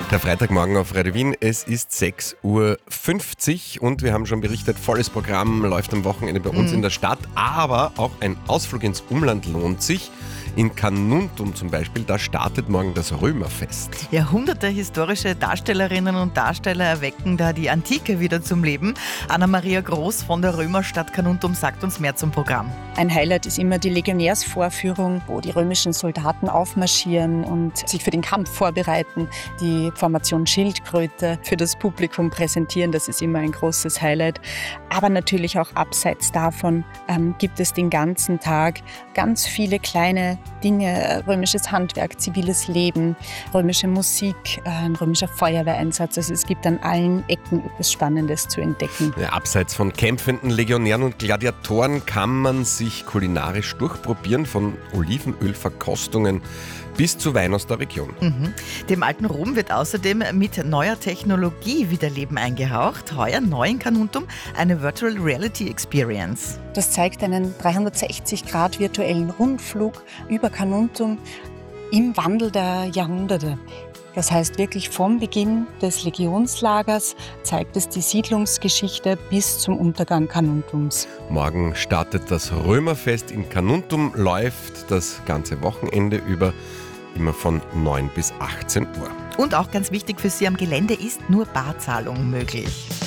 Der Freitagmorgen auf Radio Wien, es ist 6:50 Uhr und wir haben schon berichtet, volles Programm läuft am Wochenende bei uns in der Stadt, aber auch ein Ausflug ins Umland lohnt sich. In Carnuntum zum Beispiel, da startet morgen das Römerfest. Jahrhunderte historische Darstellerinnen und Darsteller erwecken da die Antike wieder zum Leben. Anna-Maria Groß von der Römerstadt Carnuntum sagt uns mehr zum Programm. Ein Highlight ist immer die Legionärsvorführung, wo die römischen Soldaten aufmarschieren und sich für den Kampf vorbereiten, die Formation Schildkröte für das Publikum präsentieren. Das ist immer ein großes Highlight. Aber natürlich auch abseits davon gibt es den ganzen Tag ganz viele kleine Dinge, römisches Handwerk, ziviles Leben, römische Musik, ein römischer Feuerwehreinsatz. Also es gibt an allen Ecken etwas Spannendes zu entdecken. Ja, abseits von kämpfenden Legionären und Gladiatoren kann man sich kulinarisch durchprobieren, von Olivenölverkostungen bis zu Wein aus der Region. Dem alten Rom wird außerdem mit neuer Technologie wieder Leben eingehaucht. Heuer neu in Carnuntum eine Virtual Reality Experience. Das zeigt einen 360° virtuellen Rundflug über Carnuntum im Wandel der Jahrhunderte. Das heißt wirklich vom Beginn des Legionslagers zeigt es die Siedlungsgeschichte bis zum Untergang Carnuntums. Morgen startet das Römerfest in Carnuntum, läuft das ganze Wochenende über, immer von 9 bis 18 Uhr. Und auch ganz wichtig für Sie, am Gelände ist nur Barzahlung möglich.